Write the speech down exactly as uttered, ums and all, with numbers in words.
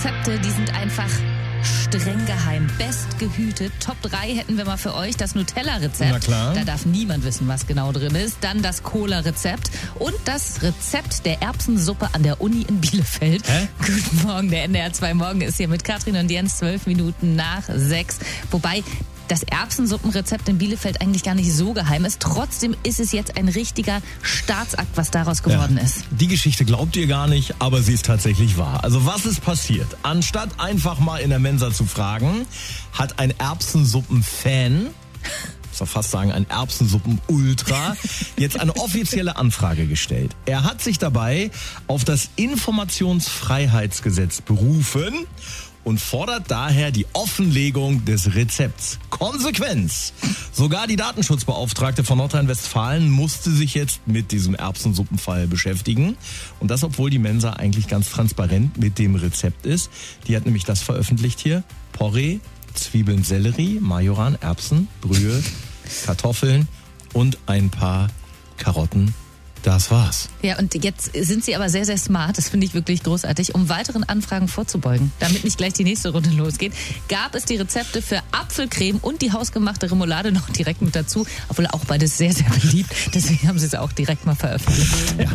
Rezepte, die sind einfach streng geheim, best gehütet. Top drei hätten wir mal für euch. Das Nutella-Rezept. Na klar. Da darf niemand wissen, was genau drin ist. Dann das Cola-Rezept und das Rezept der Erbsensuppe an der Uni in Bielefeld. Hä? Guten Morgen, der N D R zwei Morgen ist hier mit Katrin und Jens, zwölf Minuten nach sechs. Wobei das Erbsensuppenrezept in Bielefeld eigentlich gar nicht so geheim ist. Trotzdem ist es jetzt ein richtiger Staatsakt, was daraus geworden ja, ist. Die Geschichte glaubt ihr gar nicht, aber sie ist tatsächlich wahr. Also was ist passiert? Anstatt einfach mal in der Mensa zu fragen, hat ein Erbsensuppen-Fan, ich soll fast sagen ein Erbsensuppen-Ultra, jetzt eine offizielle Anfrage gestellt. Er hat sich dabei auf das Informationsfreiheitsgesetz berufen und fordert daher die Offenlegung des Rezepts. Konsequenz! Sogar die Datenschutzbeauftragte von Nordrhein-Westfalen musste sich jetzt mit diesem Erbsensuppenfall beschäftigen. Und das, obwohl die Mensa eigentlich ganz transparent mit dem Rezept ist. Die hat nämlich das veröffentlicht hier. Porree, Zwiebeln, Sellerie, Majoran, Erbsen, Brühe, Kartoffeln und ein paar Karotten. Das war's. Ja, und jetzt sind sie aber sehr, sehr smart, das finde ich wirklich großartig, um weiteren Anfragen vorzubeugen, damit nicht gleich die nächste Runde losgeht, gab es die Rezepte für Apfelcreme und die hausgemachte Remoulade noch direkt mit dazu, obwohl auch beides sehr, sehr beliebt, deswegen haben sie es auch direkt mal veröffentlicht. Ja.